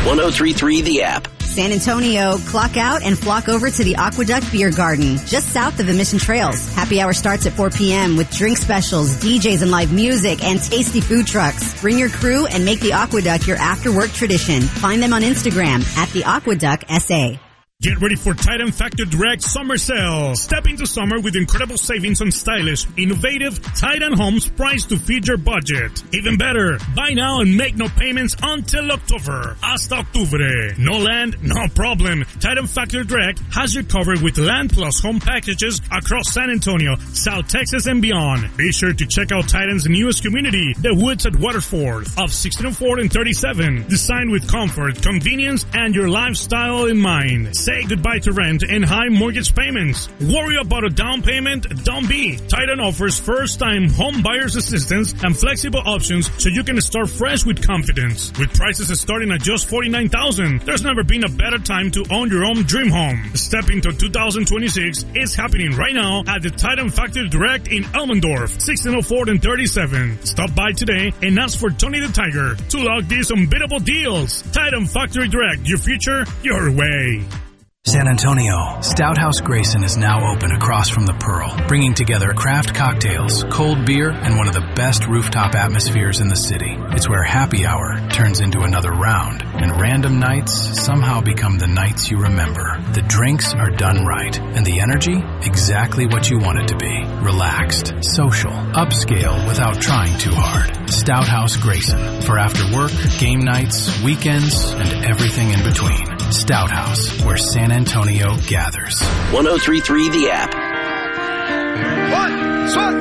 1033 The App. San Antonio, clock out and flock over to the Aqueduct Beer Garden, just south of the Mission Trails. Happy hour starts at 4 p.m. with drink specials, DJs and live music, and tasty food trucks. Bring your crew and make the Aqueduct your after-work tradition. Find them on Instagram at the Aqueduct SA. Get ready for Titan Factory Direct Summer Sale. Step into summer with incredible savings on stylish, innovative Titan homes priced to fit your budget. Even better, buy now and make no payments until October. Hasta octubre. No land, no problem. Titan Factory Direct has you covered with land plus home packages across San Antonio, South Texas, and beyond. Be sure to check out Titan's newest community, The Woods at Waterford, off 1604 and 37. Designed with comfort, convenience, and your lifestyle in mind. Say goodbye to rent and high mortgage payments. Worry about a down payment? Don't be. Titan offers first-time home buyers assistance and flexible options so you can start fresh with confidence. With prices starting at just $49,000, there's never been a better time to own your own dream home. Step into 2026. It's happening right now at the Titan Factory Direct in Elmendorf, 1604 and 37. Stop by today and ask for Tony the Tiger to log these unbeatable deals. Titan Factory Direct, your future, your way. San Antonio, Stout House Grayson is now open across from the Pearl, bringing together craft cocktails, cold beer, and one of the best rooftop atmospheres in the city. It's where happy hour turns into another round, and random nights somehow become the nights you remember. The drinks are done right, and the energy exactly what you want it to be. Relaxed, social, upscale without trying too hard. Stout House Grayson, for after work, game nights, weekends, and everything in between. Stout House, where San Antonio gathers. 1033 The App. One, swat.